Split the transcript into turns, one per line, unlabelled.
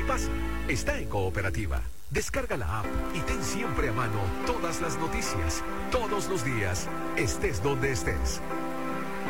pasa? Está en Cooperativa. Descarga la app y ten siempre a mano todas las noticias, todos los días, estés donde estés.